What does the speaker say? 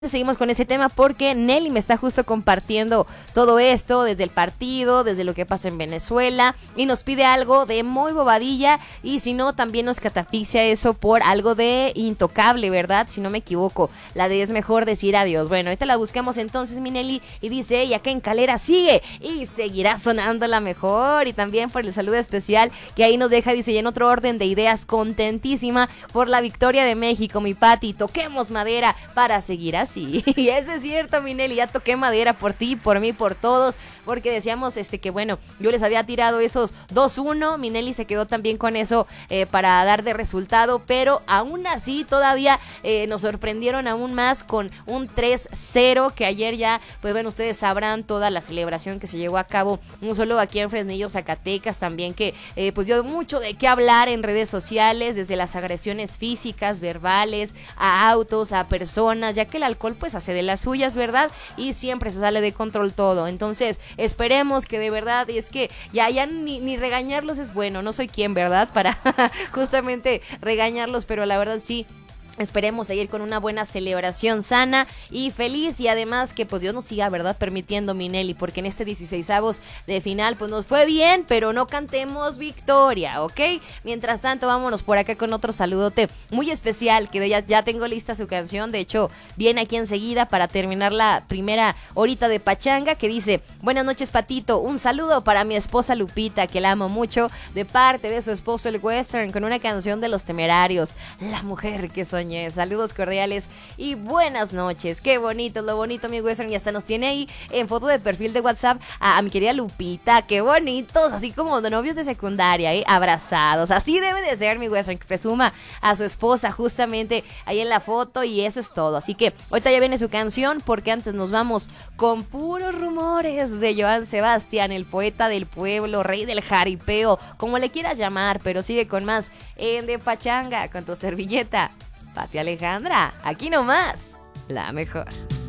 Seguimos con ese tema porque Nelly me está justo compartiendo todo esto desde el partido, desde lo que pasa en Venezuela y nos pide algo de muy bobadilla y si no también nos catafixia eso por algo de Intocable, ¿verdad? Si no me equivoco, la de Es Mejor Decir Adiós. Bueno, ahorita la buscamos entonces, mi Nelly, y dice ella que en Calera sigue y seguirá sonando la mejor, y también por el saludo especial que ahí nos deja, dice, y en otro orden de ideas, contentísima por la victoria de México, mi Pati, toquemos madera para seguir así. Y eso es cierto, mi Nelly, ya toqué madera por ti, por mí, por todos, porque decíamos que bueno, yo les había tirado esos 2-1, mi Nelly se quedó también con eso para dar de resultado, pero aún así todavía nos sorprendieron aún más con un 3-0, que ayer ya, pues bueno, ustedes sabrán toda la celebración que se llevó a cabo, no solo aquí en Fresnillo, Zacatecas, también que pues dio mucho de qué hablar en redes sociales, desde las agresiones físicas, verbales, a autos, a personas, ya que el alcohol pues hace de las suyas, ¿verdad? Y siempre se sale de control todo. Entonces, esperemos que de verdad, y es que ya ni regañarlos es bueno, no soy quien, ¿verdad? Para justamente regañarlos, pero la verdad sí. Esperemos seguir con una buena celebración sana y feliz, y además que pues Dios nos siga, ¿verdad?, permitiendo, mi Nelly, porque en este 16avos de final pues nos fue bien, pero no cantemos victoria, ¿ok? Mientras tanto, vámonos por acá con otro saludote muy especial, que ya tengo lista su canción, de hecho viene aquí enseguida para terminar la primera horita de pachanga, que dice: buenas noches, Patito, un saludo para mi esposa Lupita, que la amo mucho, de parte de su esposo el Western, con una canción de Los Temerarios, la mujer que soñé. Saludos cordiales y buenas noches. Qué bonito, lo bonito, mi Western, y hasta nos tiene ahí en foto de perfil de WhatsApp a mi querida Lupita. Qué bonitos, así como de novios de secundaria, abrazados. Así debe de ser, mi Western, que presuma a su esposa justamente ahí en la foto, y eso es todo. Así que ahorita ya viene su canción, porque antes nos vamos con puros rumores de Joan Sebastián, el poeta del pueblo, rey del jaripeo, como le quieras llamar, pero sigue con más en De Pachanga con tu servilleta Pati Alejandra, aquí nomás, la mejor.